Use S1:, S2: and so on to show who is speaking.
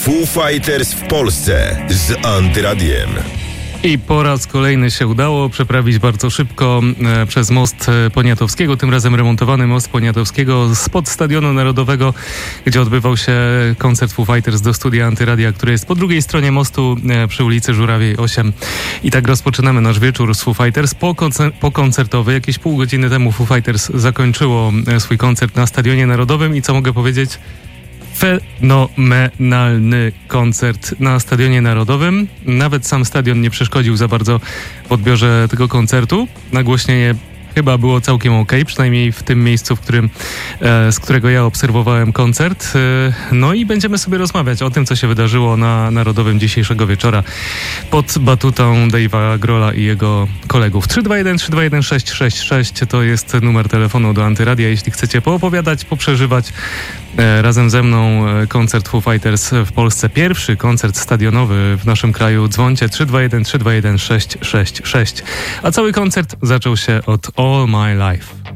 S1: Foo Fighters w Polsce z Antyradiem.
S2: I po raz kolejny się udało przeprawić bardzo szybko przez most Poniatowskiego, tym razem remontowany most Poniatowskiego spod Stadionu Narodowego, gdzie odbywał się koncert Foo Fighters, do studia Antyradia, które jest po drugiej stronie mostu przy ulicy Żurawiej 8. I tak rozpoczynamy nasz wieczór z Foo Fighters pokoncertowy. Jakieś pół godziny temu Foo Fighters zakończyło swój koncert na Stadionie Narodowym i co mogę powiedzieć? Fenomenalny koncert na Stadionie Narodowym. Nawet sam stadion nie przeszkodził za bardzo w odbiorze tego koncertu. Nagłośnienie chyba było całkiem okej, przynajmniej w tym miejscu, z którego ja obserwowałem koncert. No i będziemy sobie rozmawiać o tym, co się wydarzyło na Narodowym dzisiejszego wieczora pod batutą Dave'a Grohla i jego kolegów. 321-321-666 to jest numer telefonu do Antyradia. Jeśli chcecie poopowiadać, poprzeżywać razem ze mną koncert Foo Fighters w Polsce, pierwszy koncert stadionowy w naszym kraju, dzwońcie 321-321-666. A cały koncert zaczął się od All My Life.